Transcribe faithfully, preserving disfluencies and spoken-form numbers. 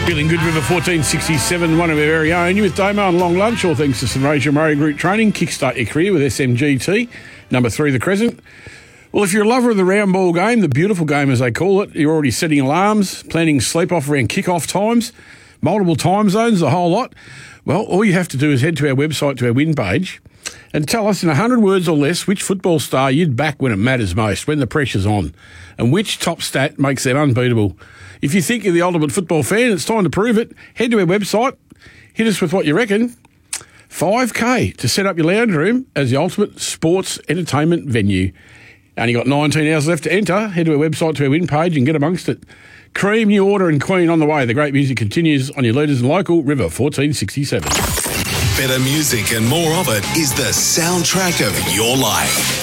Feeling good, River fourteen sixty-seven, one of our very own. You with Damo on Long Lunch, all thanks to St Roger Murray Group Training. Kickstart your career with S M G T, number three, The Crescent. Well, if you're a lover of the round ball game, the beautiful game as they call it, you're already setting alarms, planning sleep off around kick-off times, multiple time zones, the whole lot. Well, all you have to do is head to our website, to our win page, and tell us in one hundred words or less which football star you'd back when it matters most, when the pressure's on, and which top stat makes them unbeatable. If you think you're the ultimate football fan, it's time to prove it. Head to our website, hit us with what you reckon. five K to set up your lounge room as the ultimate sports entertainment venue. Only got nineteen hours left to enter. Head to our website, to our win page, and get amongst it. Cream, New Order and Queen on the way. The great music continues on your leaders and local, River fourteen sixty-seven. Better music and more of it is the soundtrack of your life.